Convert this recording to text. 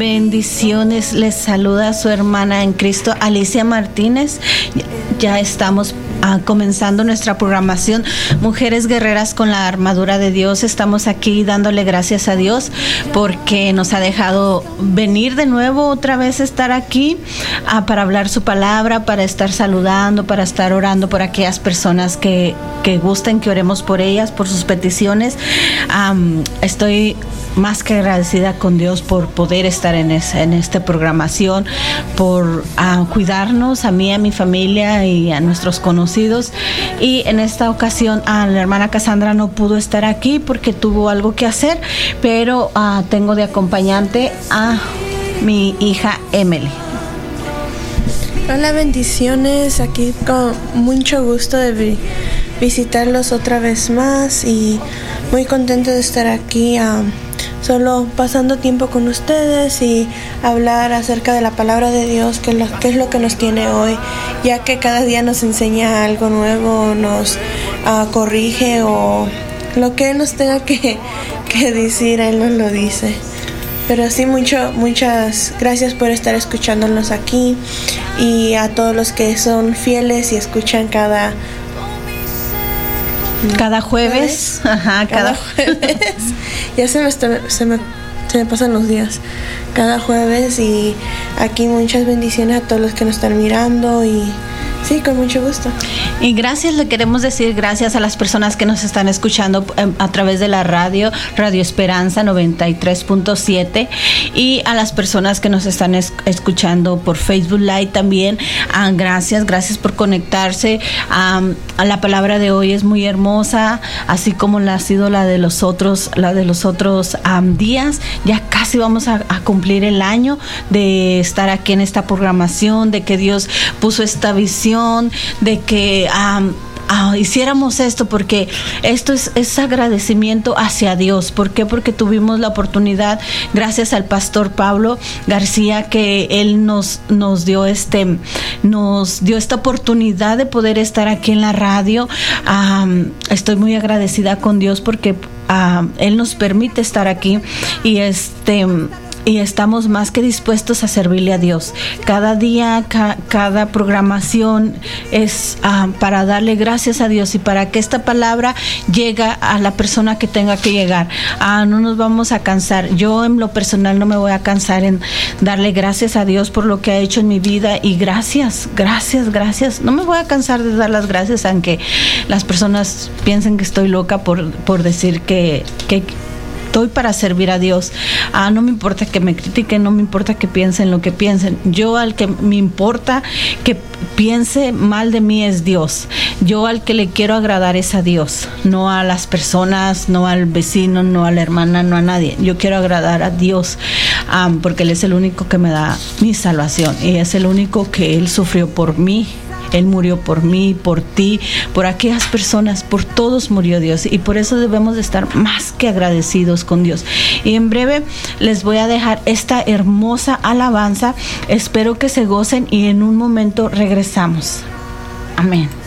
Bendiciones, les saluda su hermana en Cristo, Alicia Martínez. Ya estamos comenzando nuestra programación Mujeres Guerreras con la Armadura de Dios. Estamos aquí dándole gracias a Dios porque nos ha dejado venir de nuevo otra vez, estar aquí para hablar su palabra, para estar saludando, para estar orando por aquellas personas que gusten que oremos por ellas, por sus peticiones. Estoy más que agradecida con Dios por poder estar en esta programación, por cuidarnos a mí, a mi familia y a nuestros conocidos. Y en esta ocasión la hermana Cassandra no pudo estar aquí porque tuvo algo que hacer, pero tengo de acompañante a mi hija Emily. Hola, bendiciones, aquí con mucho gusto de visitarlos otra vez más y muy contento de estar aquí solo pasando tiempo con ustedes y hablar acerca de la palabra de Dios, que es lo que nos tiene hoy, ya que cada día nos enseña algo nuevo, nos corrige o lo que Él nos tenga que decir, Él nos lo dice. Pero sí, muchas gracias por estar escuchándonos aquí y a todos los que son fieles y escuchan cada jueves. Cada jueves. Ya se me pasan los días. Cada jueves, y aquí muchas bendiciones a todos los que nos están mirando y sí, con mucho gusto. Y le queremos decir gracias a las personas que nos están escuchando a través de la Radio Esperanza 93.7 y a las personas que nos están escuchando por Facebook Live también. Gracias por conectarse. La palabra de hoy es muy hermosa, así como ha sido la de los otros días. Ya casi vamos a cumplir el año de estar aquí en esta programación, de que Dios puso esta visión, de que hiciéramos esto, porque esto es agradecimiento hacia Dios. ¿Por qué? Porque tuvimos la oportunidad, gracias al pastor Pablo García, que él nos dio esta oportunidad de poder estar aquí en la radio. Estoy muy agradecida con Dios porque él nos permite estar aquí y estamos más que dispuestos a servirle a Dios. Cada día, cada programación es para darle gracias a Dios y para que esta palabra llegue a la persona que tenga que llegar. No nos vamos a cansar. Yo en lo personal no me voy a cansar en darle gracias a Dios por lo que ha hecho en mi vida, y gracias. No me voy a cansar de dar las gracias, aunque las personas piensen que estoy loca por decir que estoy para servir a Dios. No me importa que me critiquen, no me importa que piensen lo que piensen. Yo, al que me importa que piense mal de mí es Dios. Yo al que le quiero agradar es a Dios, no a las personas, no al vecino, no a la hermana, no a nadie. Yo quiero agradar a Dios porque Él es el único que me da mi salvación y es el único que Él sufrió por mí. Él murió por mí, por ti, por aquellas personas, por todos murió Dios, y por eso debemos de estar más que agradecidos con Dios. Y en breve les voy a dejar esta hermosa alabanza. Espero que se gocen y en un momento regresamos. Amén.